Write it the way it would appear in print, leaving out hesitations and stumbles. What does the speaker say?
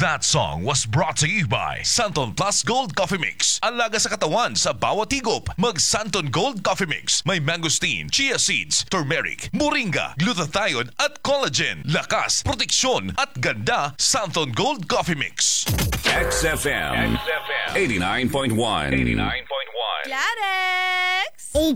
That song was brought to you by Santon Plus Gold Coffee Mix. Alaga sa katawan sa bawat higop. Mag Santon Gold Coffee Mix. May mangosteen, chia seeds, turmeric, moringa, glutathione at collagen. Lakas, proteksyon at ganda. Santon Gold Coffee Mix. XFM 89.1. Klare!